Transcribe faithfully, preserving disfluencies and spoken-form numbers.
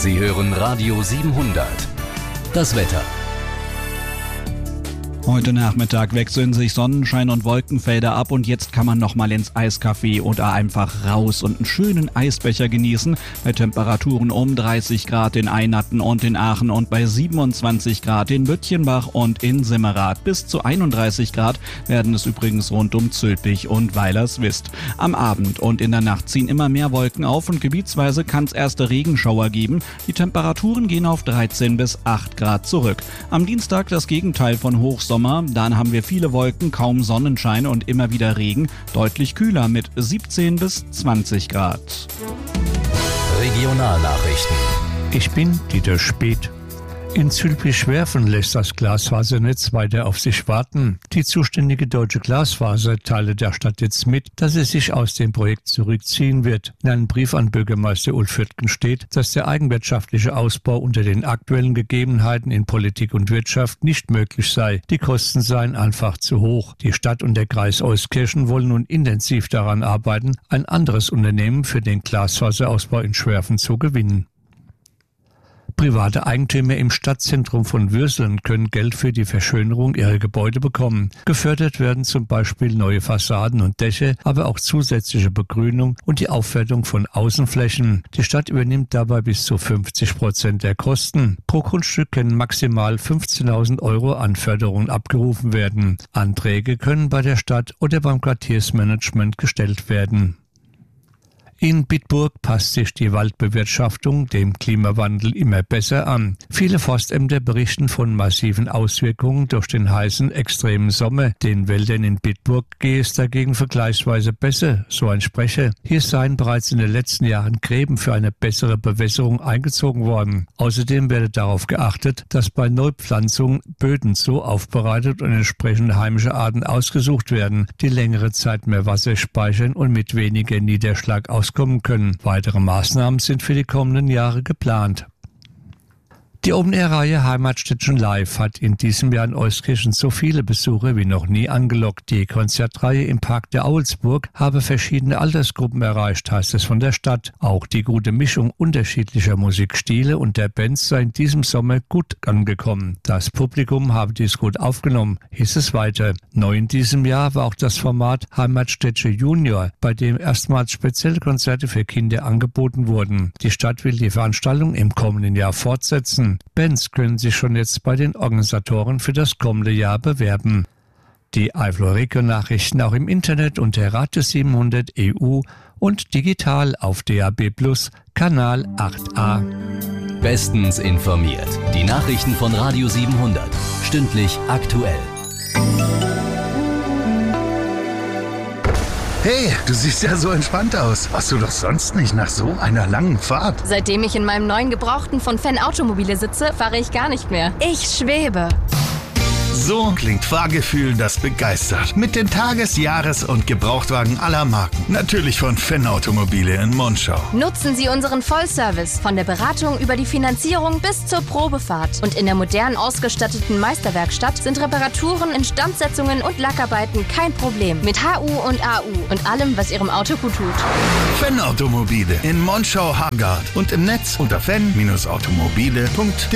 Sie hören Radio siebenhundert. Das Wetter. Heute Nachmittag wechseln sich Sonnenschein und Wolkenfelder ab und jetzt kann man nochmal ins Eiscafé oder einfach raus und einen schönen Eisbecher genießen bei Temperaturen um dreißig Grad in Eynatten und in Aachen und bei siebenundzwanzig Grad in Lütjenbach und in Simmerath. Bis zu einunddreißig Grad werden es übrigens rund um Zülpich und Weilerswist. Am Abend und in der Nacht ziehen immer mehr Wolken auf und gebietsweise kann es erste Regenschauer geben. Die Temperaturen gehen auf dreizehn bis acht Grad zurück. Am Dienstag das Gegenteil von Hochsommer. Dann haben wir viele Wolken, kaum Sonnenschein und immer wieder Regen. Deutlich kühler mit siebzehn bis zwanzig Grad. Regionalnachrichten. Ich bin Dieter Speth. In Zülpich-Schwerfen lässt das Glasfasernetz weiter auf sich warten. Die zuständige Deutsche Glasfaser teile der Stadt jetzt mit, dass sie sich aus dem Projekt zurückziehen wird. In einem Brief an Bürgermeister Ulf Höttgen steht, dass der eigenwirtschaftliche Ausbau unter den aktuellen Gegebenheiten in Politik und Wirtschaft nicht möglich sei. Die Kosten seien einfach zu hoch. Die Stadt und der Kreis Euskirchen wollen nun intensiv daran arbeiten, ein anderes Unternehmen für den Glasfaserausbau in Schwerfen zu gewinnen. Private Eigentümer im Stadtzentrum von Würseln können Geld für die Verschönerung ihrer Gebäude bekommen. Gefördert werden zum Beispiel neue Fassaden und Dächer, aber auch zusätzliche Begrünung und die Aufwertung von Außenflächen. Die Stadt übernimmt dabei bis zu fünfzig Prozent der Kosten. Pro Grundstück können maximal fünfzehntausend Euro an Förderung abgerufen werden. Anträge können bei der Stadt oder beim Quartiersmanagement gestellt werden. In Bitburg passt sich die Waldbewirtschaftung dem Klimawandel immer besser an. Viele Forstämter berichten von massiven Auswirkungen durch den heißen, extremen Sommer. Den Wäldern in Bitburg gehe es dagegen vergleichsweise besser, so ein Sprecher. Hier seien bereits in den letzten Jahren Gräben für eine bessere Bewässerung eingezogen worden. Außerdem werde darauf geachtet, dass bei Neupflanzungen Böden so aufbereitet und entsprechende heimische Arten ausgesucht werden, die längere Zeit mehr Wasser speichern und mit weniger Niederschlag auskommen können. Weitere Maßnahmen sind für die kommenden Jahre geplant. Die Open-Air-Reihe Heimatstädtchen Live hat in diesem Jahr in Euskirchen so viele Besucher wie noch nie angelockt. Die Konzertreihe im Park der Aulsburg habe verschiedene Altersgruppen erreicht, heißt es von der Stadt. Auch die gute Mischung unterschiedlicher Musikstile und der Bands sei in diesem Sommer gut angekommen. Das Publikum habe dies gut aufgenommen, hieß es weiter. Neu in diesem Jahr war auch das Format Heimatstädtchen Junior, bei dem erstmals spezielle Konzerte für Kinder angeboten wurden. Die Stadt will die Veranstaltung im kommenden Jahr fortsetzen. Bands können sich schon jetzt bei den Organisatoren für das kommende Jahr bewerben. Die Eifler Region-Nachrichten auch im Internet unter Radio siebenhundert E U und digital auf D A B Plus, Kanal acht a. Bestens informiert. Die Nachrichten von Radio siebenhundert. Stündlich aktuell. Hey, du siehst ja so entspannt aus. Warst du doch sonst nicht nach so einer langen Fahrt? Seitdem ich in meinem neuen Gebrauchten von Fan Automobile sitze, fahre ich gar nicht mehr. Ich schwebe. So klingt Fahrgefühl, das begeistert. Mit den Tages-, Jahres- und Gebrauchtwagen aller Marken. Natürlich von Fan Automobile in Monschau. Nutzen Sie unseren Vollservice von der Beratung über die Finanzierung bis zur Probefahrt. Und in der modern ausgestatteten Meisterwerkstatt sind Reparaturen, Instandsetzungen und Lackarbeiten kein Problem. Mit H U und A U und allem, was Ihrem Auto gut tut. Fan Automobile in Monschau-Hagard und im Netz unter fan Bindestrich automobile punkt de.